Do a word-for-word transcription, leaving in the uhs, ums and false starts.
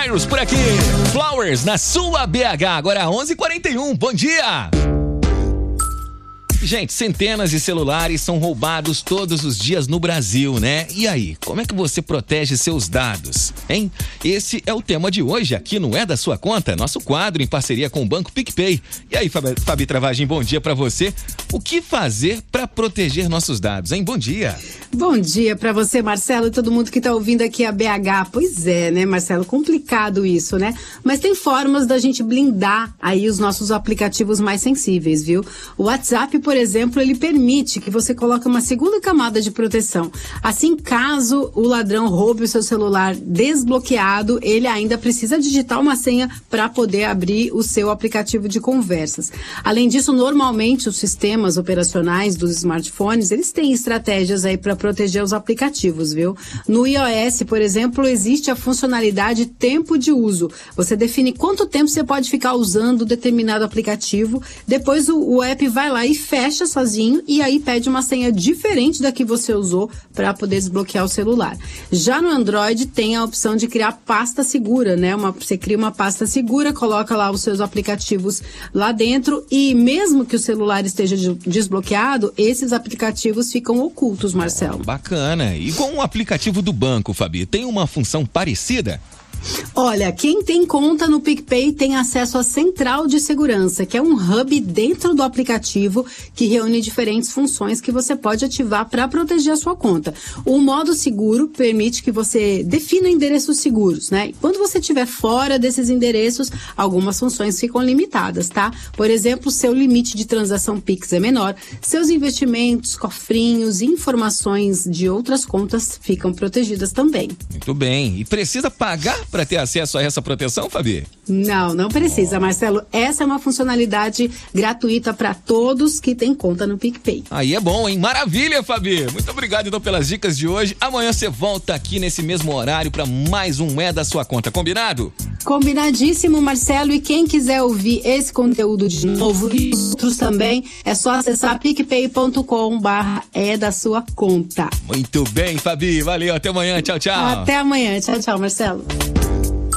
Cyrus por aqui. Flowers na sua B H, agora onze e quarenta e um. Bom dia! Gente, centenas de celulares são roubados todos os dias no Brasil, né? E aí, como é que você protege seus dados, hein? Esse é o tema de hoje aqui no É da Sua Conta, nosso quadro em parceria com o Banco PicPay. E aí, Fabi, Fabi Travagem, bom dia pra você. O que fazer pra proteger nossos dados, hein? Bom dia. Bom dia pra você, Marcelo, e todo mundo que tá ouvindo aqui a B H. Pois é, né, Marcelo? Complicado isso, né? Mas tem formas da gente blindar aí os nossos aplicativos mais sensíveis, viu? O WhatsApp, por exemplo, ele permite que você coloque uma segunda camada de proteção. Assim, caso o ladrão roube o seu celular desbloqueado, ele ainda precisa digitar uma senha para poder abrir o seu aplicativo de conversas. Além disso, normalmente os sistemas operacionais dos smartphones, eles têm estratégias aí para proteger os aplicativos, viu? No iOS, por exemplo, existe a funcionalidade tempo de uso. Você define quanto tempo você pode ficar usando determinado aplicativo, depois o, o app vai lá e fecha fecha sozinho e aí pede uma senha diferente da que você usou para poder desbloquear o celular. Já no Android tem a opção de criar pasta segura, né? Uma, você cria uma pasta segura, coloca lá os seus aplicativos lá dentro e mesmo que o celular esteja desbloqueado, esses aplicativos ficam ocultos, Marcelo. Oh, bacana. E com o aplicativo do banco, Fabi, tem uma função parecida? Olha, quem tem conta no PicPay tem acesso à Central de Segurança, que é um hub dentro do aplicativo que reúne diferentes funções que você pode ativar para proteger a sua conta. O modo seguro permite que você defina endereços seguros, né? E quando você estiver fora desses endereços, algumas funções ficam limitadas, tá? Por exemplo, seu limite de transação Pix é menor, seus investimentos, cofrinhos e informações de outras contas ficam protegidas também. Muito bem. E precisa pagar para ter acesso a essa proteção, Fabi? Não, não precisa, Marcelo. Essa é uma funcionalidade gratuita para todos que têm conta no PicPay. Aí é bom, hein? Maravilha, Fabi. Muito obrigado, então, pelas dicas de hoje. Amanhã você volta aqui nesse mesmo horário para mais um É da Sua Conta. Combinado? Combinadíssimo, Marcelo. E quem quiser ouvir esse conteúdo de novo e outros também, é só acessar picpay ponto com barra é da sua conta. Muito bem, Fabi. Valeu. Até amanhã. Tchau, tchau. Até amanhã. Tchau, tchau, Marcelo.